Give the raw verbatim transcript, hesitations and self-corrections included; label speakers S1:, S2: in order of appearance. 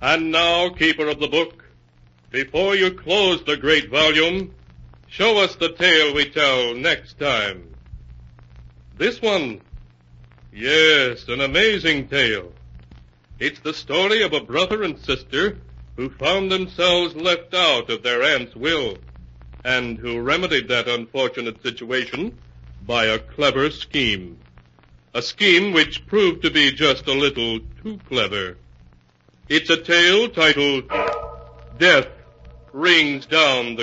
S1: And now, keeper of the book, before you close the great volume, show us the tale we tell next time. This one, yes, an amazing tale. It's the story of a brother and sister who found themselves left out of their aunt's will, and who remedied that unfortunate situation by a clever scheme. A scheme which proved to be just a little too clever. It's a tale titled Death Rings Down the